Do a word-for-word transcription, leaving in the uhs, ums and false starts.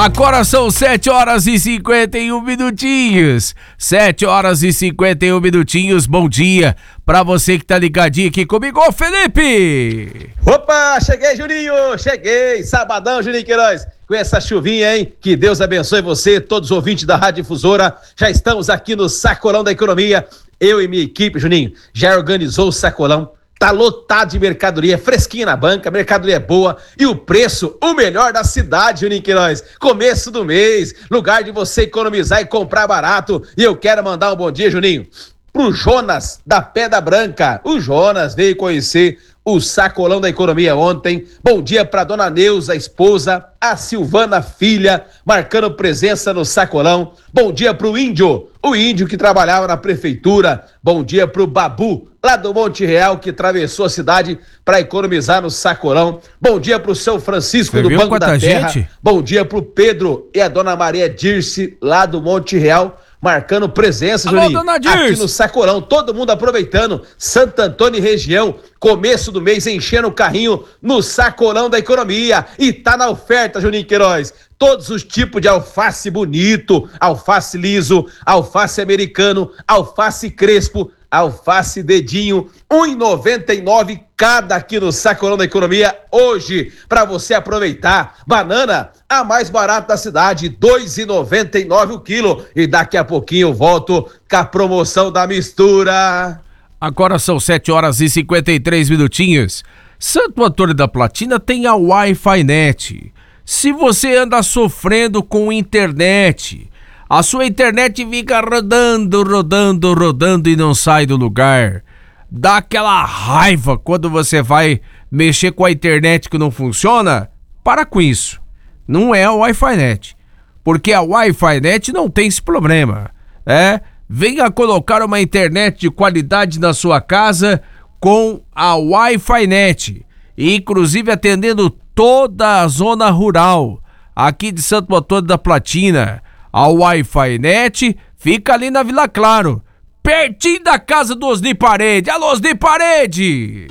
Agora são sete horas e cinquenta e um minutinhos. sete horas e cinquenta e um minutinhos. Bom dia pra você que tá ligadinho aqui comigo. Ô, Felipe! Opa, cheguei, Juninho! Cheguei! Sabadão, Juninho Queiroz. Com essa chuvinha, hein? Que Deus abençoe você, todos os ouvintes da Rádio Difusora. Já estamos aqui no Sacolão da Economia. Eu e minha equipe, Juninho, já organizou o Sacolão. Tá lotado de mercadoria, fresquinha na banca, mercadoria boa e o preço, o melhor da cidade, Juninho Queiroz. Começo do mês, lugar de você economizar e comprar barato. E eu quero mandar um bom dia, Juninho, pro Jonas da Pedra Branca. O Jonas veio conhecer o Sacolão da Economia ontem. Bom dia pra dona Neuza, esposa, a Silvana, filha, marcando presença no Sacolão. Bom dia pro Índio, o Índio que trabalhava na prefeitura. Bom dia pro Babu, lá do Monte Real, que atravessou a cidade para economizar no Sacolão. Bom dia pro seu Francisco Você do Banco da Terra. Gente? Bom dia pro Pedro e a dona Maria Dirce, lá do Monte Real, marcando presença, Alô, Juninho, dona Dirce. aqui no Sacolão. Todo mundo aproveitando. Santo Antônio e região, começo do mês, enchendo o carrinho no Sacolão da Economia. E tá na oferta, Juninho Queiroz. Todos os tipos de alface bonito, alface liso, alface americano, alface crespo, alface dedinho, um real e noventa e nove centavos cada aqui no Sacolão da Economia hoje, para você aproveitar. Banana, a mais barata da cidade, dois reais e noventa e nove centavos o quilo. E daqui a pouquinho eu volto com a promoção da mistura. Agora são sete horas e cinquenta e três minutinhos. Santo Antônio da Platina tem a Wi-Fi Net. Se você anda sofrendo com internet, a sua internet fica rodando, rodando, rodando e não sai do lugar. Dá aquela raiva quando você vai mexer com a internet que não funciona. Para com isso. Não é a Wi-Fi Net. Porque a Wi-Fi Net não tem esse problema. É, venha colocar uma internet de qualidade na sua casa com a Wi-Fi Net. Inclusive atendendo toda a zona rural aqui de Santo Antônio da Platina. A Wi-Fi Net fica ali na Vila Claro, pertinho da casa do Osni Parede. Alô, Osni Parede!